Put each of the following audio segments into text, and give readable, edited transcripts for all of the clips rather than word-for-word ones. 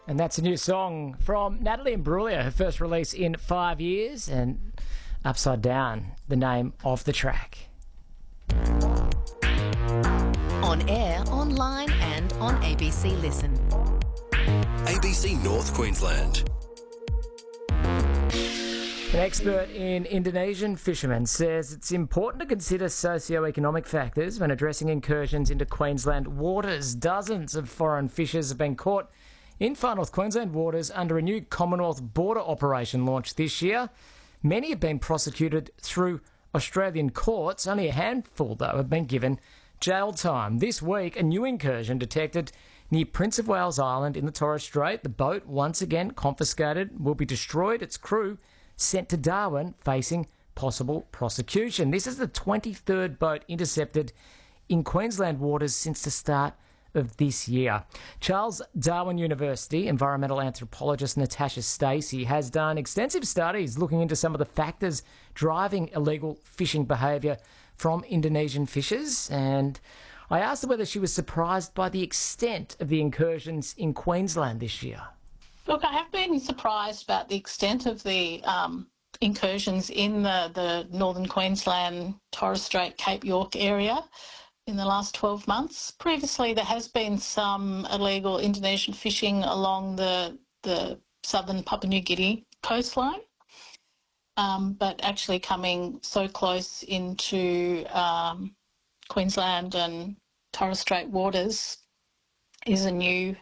And that's a new song from Natalie Imbruglia, her first release in 5 years, and Upside Down, the name of the track. On air, online and on ABC Listen. ABC North Queensland. An expert in Indonesian fishermen says it's important to consider socio-economic factors when addressing incursions into Queensland waters. Dozens of foreign fishers have been caught in Far North Queensland waters under a new Commonwealth border operation launched this year. Many have been prosecuted through Australian courts. Only a handful, though, have been given jail time. This week, a new incursion detected near Prince of Wales Island in the Torres Strait. The boat, once again confiscated, will be destroyed. Its crew sent to Darwin facing possible prosecution. This is the 23rd boat intercepted in Queensland waters since the start of this year. Charles Darwin University environmental anthropologist Natasha Stacey has done extensive studies looking into some of the factors driving illegal fishing behaviour from Indonesian fishers, and I asked her whether she was surprised by the extent of the incursions in Queensland this year. Look, I have been surprised about the extent of the incursions in the northern Queensland, Torres Strait, Cape York area in the last 12 months. Previously, there has been some illegal Indonesian fishing along the southern Papua New Guinea coastline, but actually coming so close into Queensland and Torres Strait waters is a new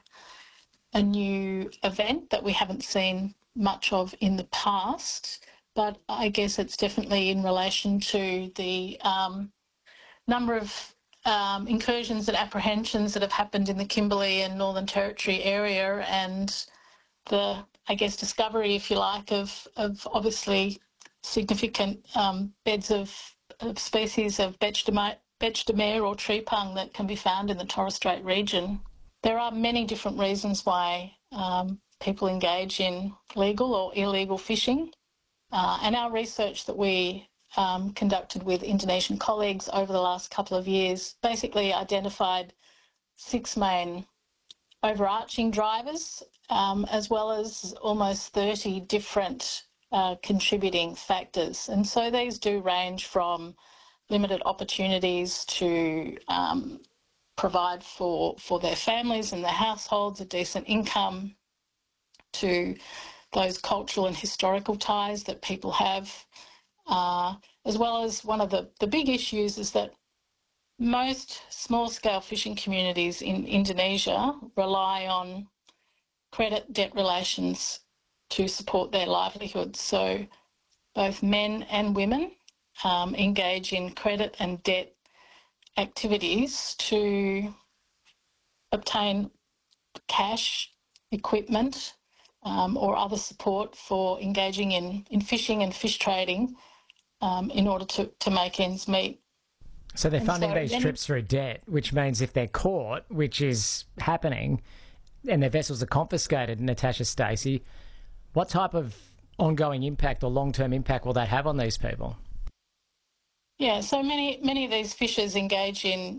event that we haven't seen much of in the past. But I guess it's definitely in relation to the number of incursions and apprehensions that have happened in the Kimberley and Northern Territory area, and the, I guess, discovery, if you like, of obviously significant beds of species of Betch de Mer or tree pung that can be found in the Torres Strait region. There are many different reasons why people engage in legal or illegal fishing, and our research that we conducted with Indonesian colleagues over the last couple of years basically identified 6 main overarching drivers, as well as almost 30 different contributing factors. And so these do range from limited opportunities to provide for their families and their households a decent income, to those cultural and historical ties that people have, as well as one of the big issues is that most small-scale fishing communities in Indonesia rely on credit-debt relations to support their livelihoods. So both men and women engage in credit and debt activities to obtain cash, equipment, or other support for engaging in fishing and fish trading in order to make ends meet. So they're funding these trips through debt, which means if they're caught, which is happening, and their vessels are confiscated, Natasha Stacey, what type of ongoing impact or long-term impact will that have on these people? Yeah, so many of these fishers engage in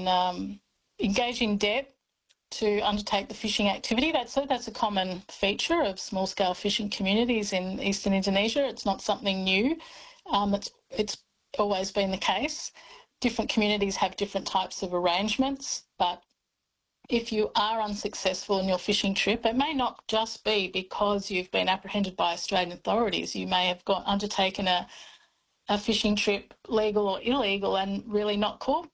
debt to undertake the fishing activity. That's a common feature of small-scale fishing communities in eastern Indonesia. It's not something new. It's always been the case. Different communities have different types of arrangements, but if you are unsuccessful in your fishing trip, it may not just be because you've been apprehended by Australian authorities. You may have undertaken a fishing trip, legal or illegal, and really not caught,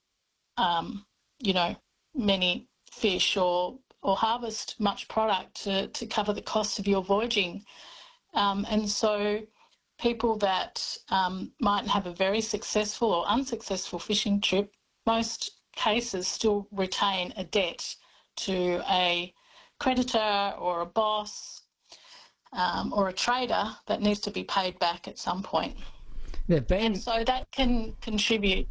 many fish or harvest much product to cover the cost of your voyaging. And so people that might have a very successful or unsuccessful fishing trip, most cases still retain a debt to a creditor or a boss or a trader that needs to be paid back at some point. And so that can contribute